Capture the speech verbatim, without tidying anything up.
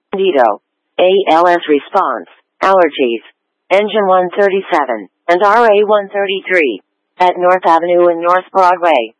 Candida, A L S response, allergies, Engine one thirty-seven, and R A one thirty-three, at North Avenue and North Broadway.